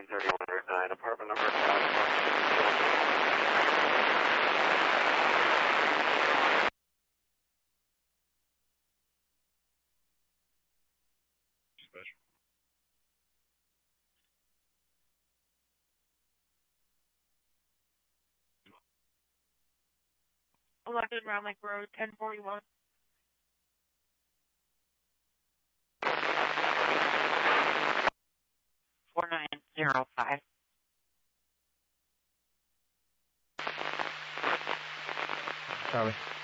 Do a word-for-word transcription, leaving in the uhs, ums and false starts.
nine three one zero nine, apartment number Special. eleven Round Lake Road, ten forty-one. four nine zero five. Charlie.